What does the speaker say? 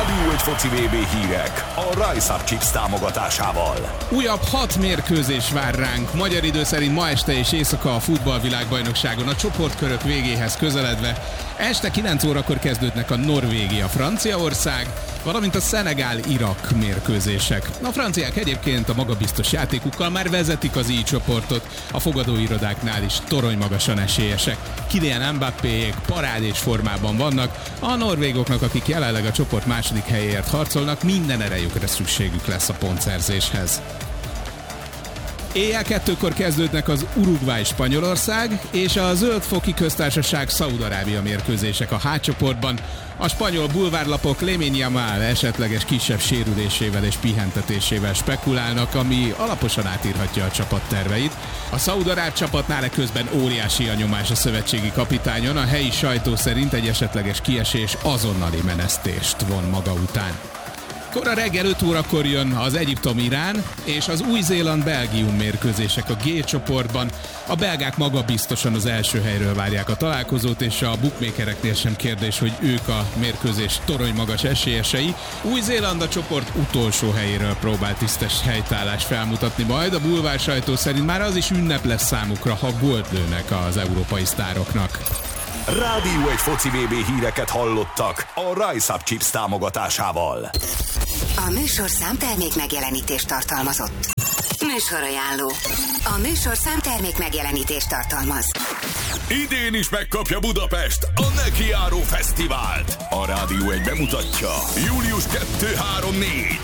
Rádió egy foci VB hírek a Rise Up Chips támogatásával. Újabb 6 mérkőzés vár ránk. Magyar idő szerint ma este és éjszaka a futballvilágbajnokságon a csoportkörök végéhez közeledve. Este 9 órakor kezdődnek a Norvégia-Franciaország, valamint a Szenegál-Irak mérkőzések. A franciák egyébként a magabiztos játékukkal már vezetik az I csoportot, a fogadóirodáknál is toronymagasan esélyesek. Kylian Mbappéék parádés formában vannak, a norvégoknak, akik jelenleg a csoport második helyéért harcolnak, minden erejükre szükségük lesz a pontszerzéshez. Éjjel 2-kor kezdődnek az Uruguay-Spanyolország és a Zöld-foki köztársaság Szaúd-Arábia mérkőzések a H csoportban. A spanyol bulvárlapok Lamine Yamal esetleges kisebb sérülésével és pihentetésével spekulálnak, ami alaposan átírhatja a csapat terveit. A szaúd-aráb csapatnál eközben óriási a nyomás a szövetségi kapitányon, a helyi sajtó szerint egy esetleges kiesés azonnali menesztést von maga után. Kora reggel 5 órakor jön az Egyiptom-Irán és az Új-Zéland-Belgium mérkőzések a G csoportban. A belgák magabiztosan az első helyről várják a találkozót, és a bookmakereknél sem kérdés, hogy ők a mérkőzés toronymagas esélyesei. Új-Zéland a csoport utolsó helyéről próbál tisztes helytállást felmutatni majd. A bulvár sajtó szerint már az is ünnep lesz számukra, ha gólt lőnek az európai sztároknak. Rádió egy foci VB híreket hallottak a Rise Up Chips támogatásával. A műsorszám termék megjelenítést tartalmazott. Műsorajánló. A műsorszám termék megjelenítést tartalmaz. Idén is megkapja Budapest a Nekiáró Fesztivált. A Rádió egy bemutatja július 2-3-4.